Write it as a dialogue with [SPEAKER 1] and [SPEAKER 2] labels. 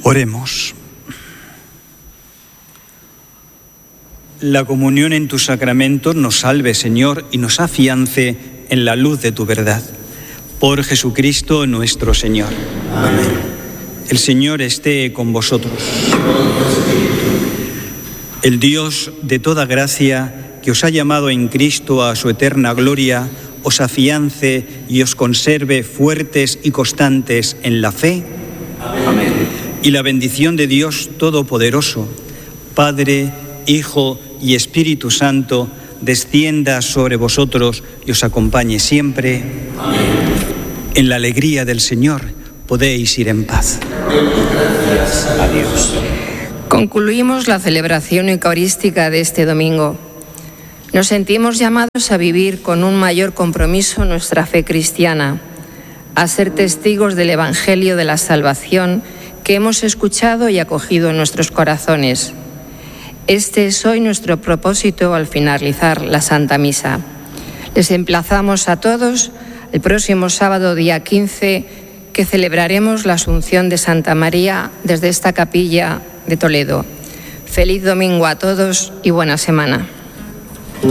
[SPEAKER 1] Oremos. La comunión en tus sacramentos nos salve, Señor, y nos afiance en la luz de tu verdad. Por Jesucristo nuestro Señor. Amén. El Señor esté con vosotros. El Dios de toda gracia, que os ha llamado en Cristo a su eterna gloria, os afiance y os conserve fuertes y constantes en la fe. Amén. Y la bendición de Dios Todopoderoso, Padre, Hijo y Espíritu Santo, descienda sobre vosotros y os acompañe siempre. Amén. En la alegría del Señor podéis ir en paz.
[SPEAKER 2] Gracias a Dios.
[SPEAKER 3] Concluimos la celebración eucarística de este domingo. Nos sentimos llamados a vivir con un mayor compromiso nuestra fe cristiana, a ser testigos del Evangelio de la salvación que hemos escuchado y acogido en nuestros corazones. Este es hoy nuestro propósito al finalizar la Santa Misa. Les emplazamos a todos el próximo sábado, día 15, que celebraremos la Asunción de Santa María desde esta capilla de Toledo. Feliz domingo a todos y buena semana.